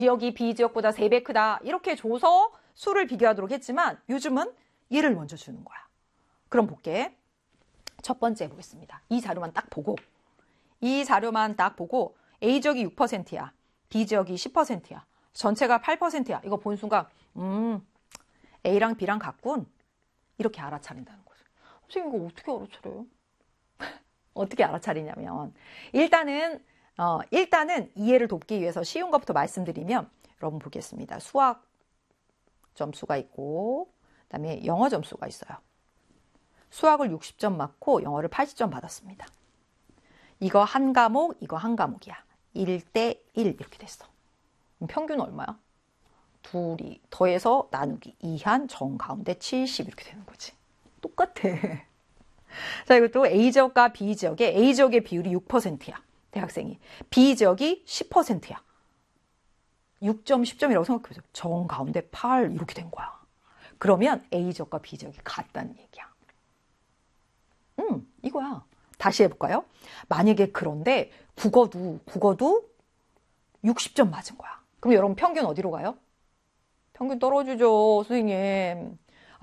지역이 B 지역보다 3배 크다. 이렇게 줘서 수를 비교하도록 했지만 요즘은 얘를 먼저 주는 거야. 그럼 볼게. 첫 번째 해보겠습니다. 이 자료만 딱 보고 A 지역이 6%야. B 지역이 10%야. 전체가 8%야. 이거 본 순간 A랑 B랑 같군. 이렇게 알아차린다는 거죠. 선생님 이거 어떻게 알아차려요? 어떻게 알아차리냐면 일단은 이해를 돕기 위해서 쉬운 것부터 말씀드리면 여러분 보겠습니다. 수학 점수가 있고 그다음에 영어 점수가 있어요. 수학을 60점 맞고 영어를 80점 받았습니다. 이거 한 과목, 이거 한 과목이야. 1대 1 이렇게 됐어. 그럼 평균 얼마야? 둘이 더해서 나누기 2한 정 가운데 70 이렇게 되는 거지. 똑같아. 자, 이것도 A지역과 B지역에 A지역의 비율이 6%야. 대학생이. B지역이 10%야. 6점, 10점이라고 생각해보세요. 정 가운데 8 이렇게 된 거야. 그러면 A지역과 B지역이 같다는 얘기야. 이거야. 다시 해볼까요? 만약에 그런데 국어도 60점 맞은 거야. 그럼 여러분 평균 어디로 가요? 평균 떨어지죠, 선생님.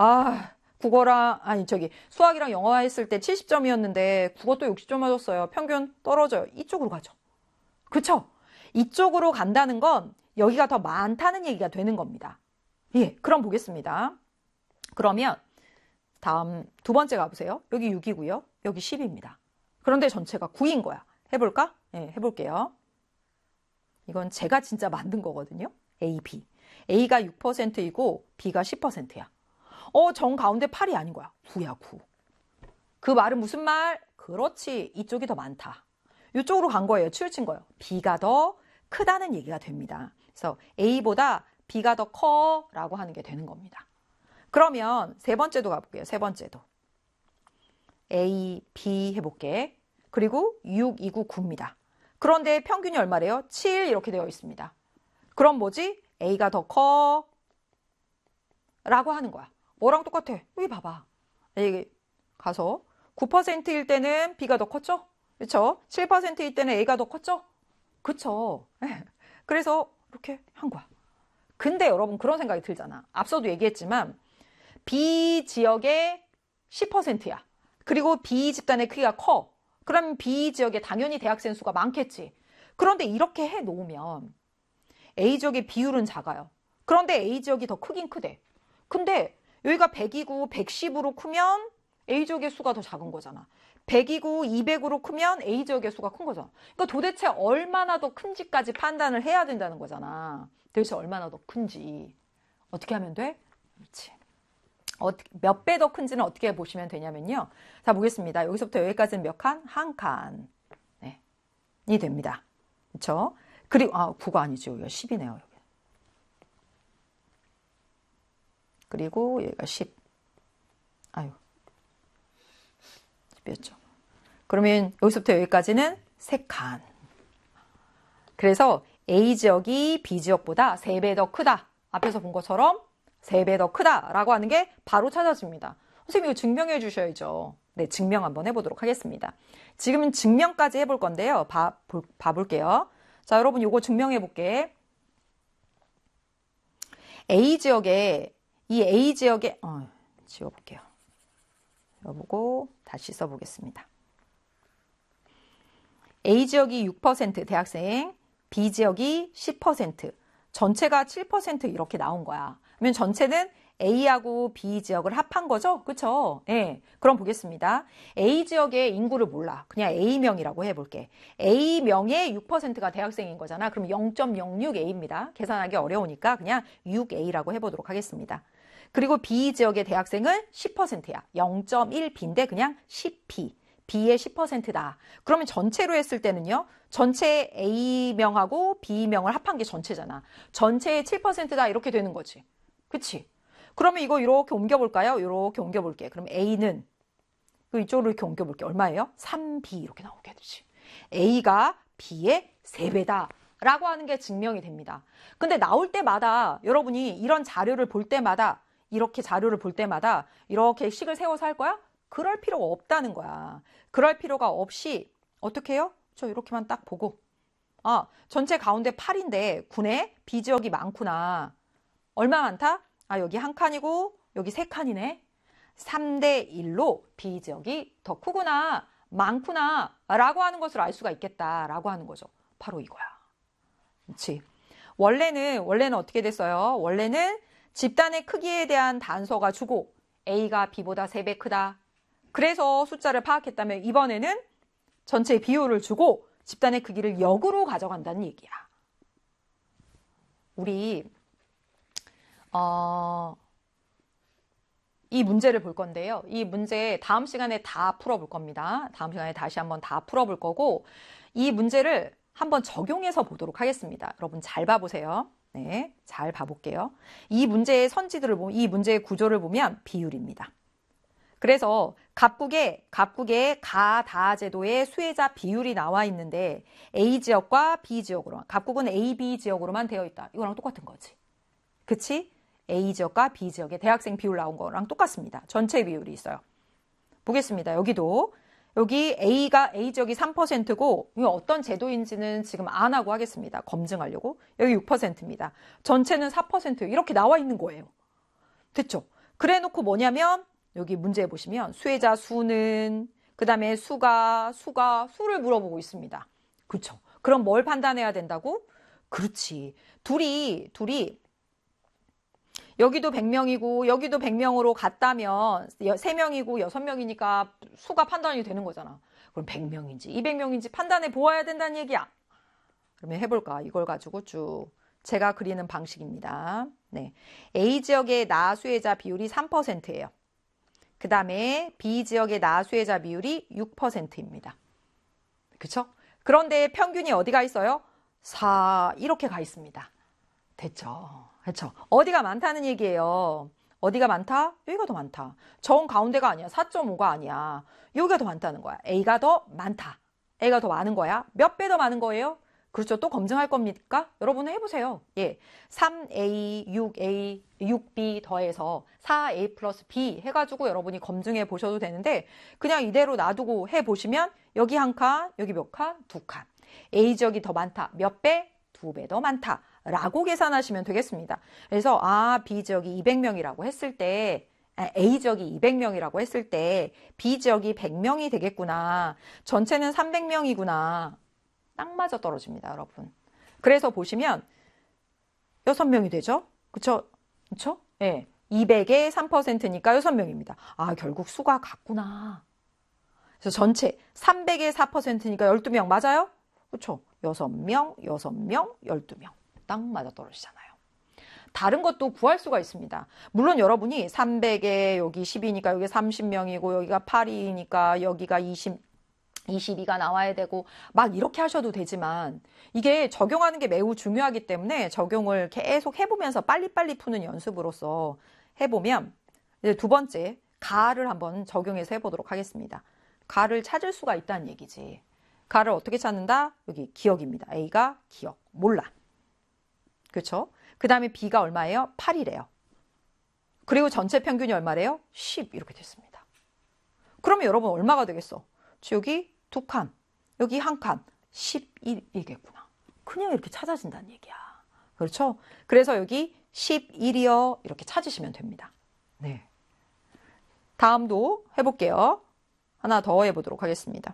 수학이랑 영어 했을 때 70점이었는데 국어도 60점 맞았어요. 평균 떨어져요. 이쪽으로 가죠. 그쵸? 이쪽으로 간다는 건 여기가 더 많다는 얘기가 되는 겁니다. 예, 그럼 보겠습니다. 그러면 다음 두 번째 가보세요. 여기 6이고요. 여기 10입니다. 그런데 전체가 9인 거야. 해볼까? 예, 해볼게요. 이건 제가 진짜 만든 거거든요. A, B. A가 6%이고 B가 10%야. 정 가운데 8이 아닌 거야. 9야, 9. 그 말은 무슨 말? 그렇지. 이쪽이 더 많다. 이쪽으로 간 거예요. 치우친 거예요. B가 더 크다는 얘기가 됩니다. 그래서 A보다 B가 더 커 라고 하는 게 되는 겁니다. 그러면 세 번째도 가볼게요. 세 번째도. A, B 해볼게. 그리고 6, 2, 9, 9입니다. 그런데 평균이 얼마래요? 7 이렇게 되어 있습니다. 그럼 뭐지? A가 더 커 라고 하는 거야. 뭐랑 똑같아? 여기 봐봐. 여기 가서 9%일 때는 B가 더 컸죠? 그렇죠? 7%일 때는 A가 더 컸죠? 그쵸? 그래서 이렇게 한 거야. 근데 여러분 그런 생각이 들잖아. 앞서도 얘기했지만 B 지역의 10%야. 그리고 B 집단의 크기가 커. 그럼 B 지역에 당연히 대학생 수가 많겠지. 그런데 이렇게 해 놓으면 A 지역의 비율은 작아요. 그런데 A 지역이 더 크긴 크대. 근데 여기가 100이고 110으로 크면 A 지역의 수가 더 작은 거잖아. 100이고 200으로 크면 A 지역의 수가 큰 거잖아. 그러니까 도대체 얼마나 더 큰지까지 판단을 해야 된다는 거잖아. 도대체 얼마나 더 큰지. 어떻게 하면 돼? 그렇지. 몇 배 더 큰지는 어떻게 보시면 되냐면요. 자, 보겠습니다. 여기서부터 여기까지는 몇 칸? 한 칸. 네. 이 됩니다. 그렇죠? 그리고 9가 아니죠. 여기가 10이네요. 여기. 그리고 여기가 10. 10이었죠. 그러면 여기서부터 여기까지는 3칸. 그래서 A 지역이 B 지역보다 3배 더 크다. 앞에서 본 것처럼 3배 더 크다라고 하는 게 바로 찾아집니다. 선생님 이거 증명해 주셔야죠. 네, 증명 한번 해보도록 하겠습니다. 지금은 증명까지 해볼 건데요. 봐볼게요. 자, 여러분 이거 증명해 볼게. A 지역에 지워볼게요. 지워보고 다시 써보겠습니다. A 지역이 6% 대학생, B 지역이 10%, 전체가 7% 이렇게 나온 거야. 그러면 전체는 A하고 B 지역을 합한 거죠? 그쵸? 네. 그럼 보겠습니다. A 지역의 인구를 몰라. 그냥 A명이라고 해볼게. A명의 6%가 대학생인 거잖아. 그럼 0.06A입니다. 계산하기 어려우니까 그냥 6A라고 해보도록 하겠습니다. 그리고 B 지역의 대학생은 10%야. 0.1B인데 그냥 10B. B의 10%다. 그러면 전체로 했을 때는요. 전체 A명하고 B명을 합한 게 전체잖아. 전체의 7%다 이렇게 되는 거지. 그치? 그러면 이거 이렇게 옮겨볼까요? 이렇게 옮겨볼게. 그럼 A는 이쪽으로 이렇게 옮겨볼게. 얼마예요? 3B 이렇게 나오게 되지. A가 B의 3배다 라고 하는 게 증명이 됩니다. 근데 나올 때마다 여러분이 이런 자료를 볼 때마다 이렇게 식을 세워서 할 거야? 그럴 필요가 없다는 거야. 그럴 필요가 없이 어떻게 해요? 저 이렇게만 딱 보고 전체 가운데 8인데 9네. B지역이 많구나. 얼마 많다? 여기 한 칸이고 여기 세 칸이네. 3대 1로 B지역이 더 크구나, 많구나 라고 하는 것을 알 수가 있겠다라고 하는 거죠. 바로 이거야. 그렇지. 원래는 어떻게 됐어요? 원래는 집단의 크기에 대한 단서가 주고 A가 B보다 3배 크다. 그래서 숫자를 파악했다면 이번에는 전체 비율을 주고 집단의 크기를 역으로 가져간다는 얘기야. 우리 이 문제를 볼 건데요. 이 문제 다음 시간에 다 풀어볼 겁니다. 다음 시간에 다시 한번 다 풀어볼 거고 이 문제를 한번 적용해서 보도록 하겠습니다. 여러분 잘 봐보세요. 네, 잘 봐볼게요. 이 문제의 선지들을 보면, 이 문제의 구조를 보면 비율입니다. 그래서 각국의 가다 제도의 수혜자 비율이 나와 있는데 A지역과 B지역으로, 각국은 A, B지역으로만 되어 있다. 이거랑 똑같은 거지. 그치? A지역과 B지역의 대학생 비율 나온 거랑 똑같습니다. 전체 비율이 있어요. 보겠습니다. 여기 A지역이 3%고 이거 어떤 제도인지는 지금 안 하고 하겠습니다. 검증하려고. 여기 6%입니다. 전체는 4% 이렇게 나와 있는 거예요. 됐죠? 그래 놓고 뭐냐면 여기 문제에 보시면 수혜자 수는, 그 다음에 수를 물어보고 있습니다. 그렇죠? 그럼 뭘 판단해야 된다고? 그렇지. 둘이 여기도 100명이고 여기도 100명으로 갔다면 3명이고 6명이니까 수가 판단이 되는 거잖아. 그럼 100명인지 200명인지 판단해 보아야 된다는 얘기야. 그러면 해볼까? 이걸 가지고 쭉 제가 그리는 방식입니다. 네, A지역의 나 수혜자 비율이 3%예요. 그 다음에 B지역의 나 수혜자 비율이 6%입니다. 그쵸? 그런데 평균이 어디가 있어요? 4 이렇게 가 있습니다. 됐죠? 그렇죠. 어디가 많다는 얘기예요. 어디가 많다? 여기가 더 많다. 정 가운데가 아니야. 4.5가 아니야. 여기가 더 많다는 거야. A가 더 많다. A가 더 많은 거야. 몇 배 더 많은 거예요? 그렇죠. 또 검증할 겁니까? 여러분 해보세요. 예, 3A, 6B 더해서 4A 플러스 B 해가지고 여러분이 검증해 보셔도 되는데 그냥 이대로 놔두고 해보시면 여기 한 칸, 여기 몇 칸? 2칸. A지역이 더 많다. 몇 배? 2배 더 많다. 라고 계산하시면 되겠습니다. 그래서 B지역이 200명이라고 했을 때 A지역이 200명이라고 했을 때 B지역이 100명이 되겠구나. 전체는 300명이구나. 딱 맞아 떨어집니다, 여러분. 그래서 보시면 6명이 되죠? 그쵸? 예. 200에 3%니까 6명입니다. 결국 수가 같구나. 그래서 전체 300에 4%니까 12명 맞아요? 그쵸? 6명, 12명. 딱 맞아 떨어지잖아요. 다른 것도 구할 수가 있습니다. 물론 여러분이 300에 여기 10이니까 여기 30명이고 여기가 8이니까 여기가 22가 나와야 되고 막 이렇게 하셔도 되지만 이게 적용하는 게 매우 중요하기 때문에 적용을 계속 해보면서 빨리빨리 푸는 연습으로서 해보면 이제 두 번째 가를 한번 적용해서 해보도록 하겠습니다. 가를 찾을 수가 있다는 얘기지. 가를 어떻게 찾는다? 여기 기억입니다. A가 기억, 몰라. 그렇죠? 그 다음에 B가 얼마예요? 8이래요. 그리고 전체 평균이 얼마래요? 10 이렇게 됐습니다. 그러면 여러분 얼마가 되겠어? 여기 2칸, 여기 1칸, 11이겠구나. 그냥 이렇게 찾아진다는 얘기야. 그렇죠? 그래서 여기 11이요. 이렇게 찾으시면 됩니다. 네. 다음도 해볼게요. 하나 더 해보도록 하겠습니다.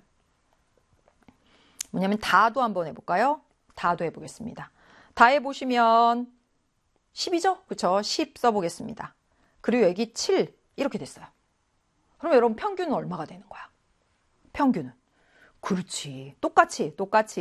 뭐냐면 다도 한번 해볼까요? 다도 해보겠습니다. 다 해보시면 10이죠? 그쵸? 10 써보겠습니다. 그리고 여기 7 이렇게 됐어요. 그럼 여러분 평균은 얼마가 되는 거야? 평균은. 그렇지. 똑같이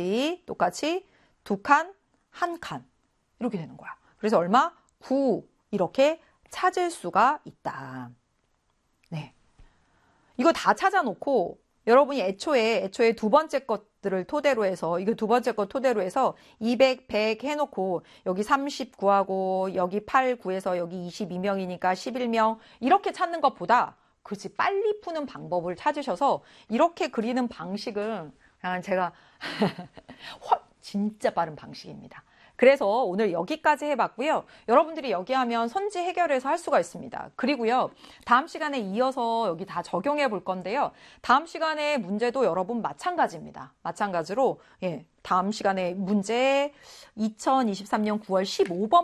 2칸, 1칸 이렇게 되는 거야. 그래서 얼마? 9 이렇게 찾을 수가 있다. 네. 이거 다 찾아놓고 여러분이 애초에 두 번째 것들을 토대로 해서 이거 두 번째 것 토대로 해서 200, 100 해놓고 여기 30 구하고 여기 8 구해서 여기 22명이니까 11명 이렇게 찾는 것보다 그렇지 빨리 푸는 방법을 찾으셔서 이렇게 그리는 방식은 그냥 제가 진짜 빠른 방식입니다. 그래서 오늘 여기까지 해봤고요. 여러분들이 여기 하면 선지 해결해서 할 수가 있습니다. 그리고요. 다음 시간에 이어서 여기 다 적용해 볼 건데요. 다음 시간에 문제도 여러분 마찬가지입니다. 마찬가지로 다음 시간에 문제 2023년 9월 15번